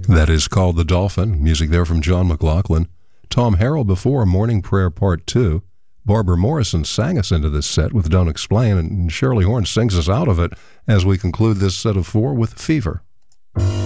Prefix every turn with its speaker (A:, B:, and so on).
A: That is called The Dolphin. Music there from John McLaughlin. Tom Harrell before, Morning Prayer Part 2. Barbara Morrison sang us into this set with Don't Explain, and Shirley Horn sings us out of it as we conclude this set of 4 with Fever.